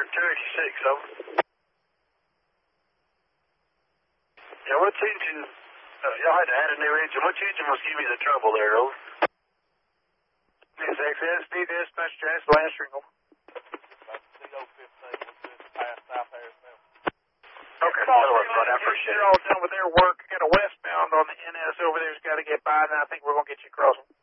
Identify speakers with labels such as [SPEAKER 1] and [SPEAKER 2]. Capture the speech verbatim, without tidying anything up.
[SPEAKER 1] two eighty-six, over. Yeah, which engine, uh, y'all had to add a new engine. Which engine was giving you the trouble there, over?
[SPEAKER 2] This X S D dispatch, Jazz last ring, over.
[SPEAKER 1] Okay,
[SPEAKER 2] Call
[SPEAKER 1] that'll work, right. I appreciate
[SPEAKER 2] They're
[SPEAKER 1] it.
[SPEAKER 2] all done with their work. Got a westbound on the N S over there. It's got to get by, and I think we're going to get you across them.